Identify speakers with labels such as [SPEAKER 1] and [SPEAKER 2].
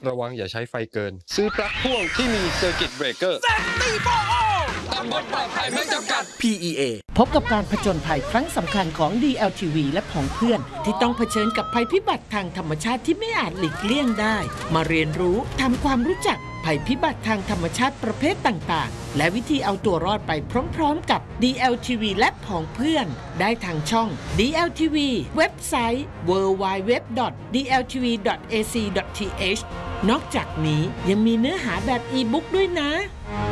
[SPEAKER 1] ระวังอย่าใช้ไฟเกินซื้อปลั๊กพ่วงที่มีเซอร์กิตเบรกเกอร์ตำบลปลอดภัยไม่จำกัด
[SPEAKER 2] PEA
[SPEAKER 3] พบกับการผจญภัยครั้งสำคัญของ DLTV และผองเพื่อนที่ต้องเผชิญกับภัยพิบัติทางธรรมชาติที่ไม่อาจหลีกเลี่ยงได้มาเรียนรู้ทำความรู้จักภัยพิบัติทางธรรมชาติประเภทต่างๆและวิธีเอาตัวรอดไปพร้อมๆกับ DLTV และผองเพื่อนได้ทางช่อง DLTV เว็บไซต์ www.dltv.ac.th นอกจากนี้ยังมีเนื้อหาแบบอีบุ๊กด้วยนะ